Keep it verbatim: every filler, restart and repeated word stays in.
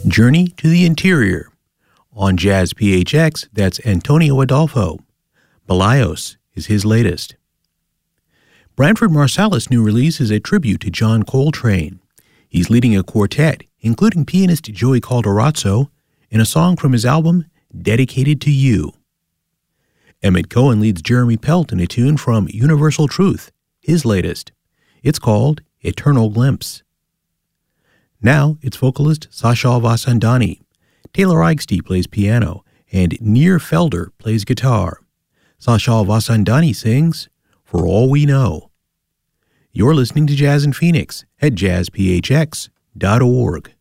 Journey to the Interior. On Jazz P H X, that's Antonio Adolfo. Balios is his latest. Branford Marsalis' new release is a tribute to John Coltrane. He's leading a quartet, including pianist Joey Calderazzo, in a song from his album, Dedicated to You. Emmett Cohen leads Jeremy Pelt in a tune from Universal Truth, his latest. It's called Eternal Glimpse. Now, it's vocalist Sachal Vasandani. Taylor Eichste plays piano, and Nir Felder plays guitar. Sachal Vasandani sings, For All We Know. You're listening to Jazz in Phoenix at jazz p h x dot org.